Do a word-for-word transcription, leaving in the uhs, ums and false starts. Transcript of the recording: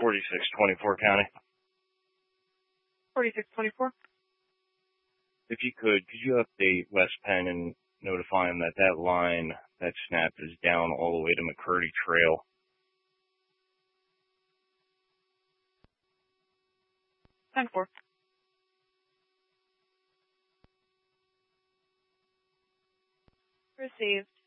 forty-six twenty-four County. forty-six twenty-four. If you could, could you update West Penn and notify them that that line, that snap, is down all the way to McCurdy Trail? ten four. Received.